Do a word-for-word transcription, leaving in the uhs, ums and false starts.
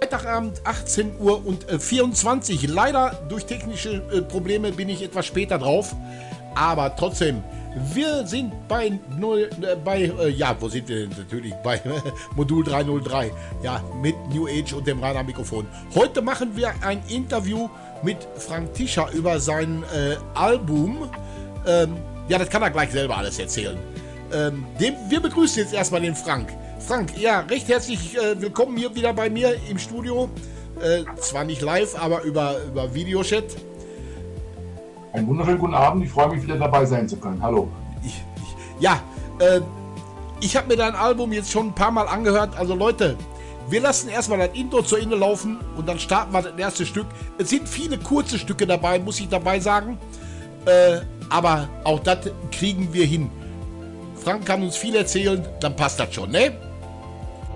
Freitagabend achtzehn Uhr und äh, vierundzwanzig. Leider durch technische äh, Probleme bin ich etwas später drauf. Aber trotzdem, wir sind bei null, äh, bei, äh, ja, wo sind wir denn? Natürlich bei Modul dreihundertdrei. Ja, mit New Age und dem Radar Mikrofon. Heute machen wir ein Interview mit Frank Tischer über sein äh, Album. Ähm, ja, das kann er gleich selber alles erzählen. Ähm, dem, wir begrüßen jetzt erstmal den Frank. Frank, ja, recht herzlich äh, willkommen hier wieder bei mir im Studio. Äh, zwar nicht live, aber über, über Videochat. Einen wunderschönen guten Abend, ich freue mich wieder dabei sein zu können. Hallo. Ich, ich, ja, äh, ich habe mir dein Album jetzt schon ein paar Mal angehört. Also Leute, wir lassen erstmal das Intro zu Ende laufen und dann starten wir das erste Stück. Es sind viele kurze Stücke dabei, muss ich dabei sagen. Äh, aber auch das kriegen wir hin. Frank kann uns viel erzählen, dann passt das schon, ne?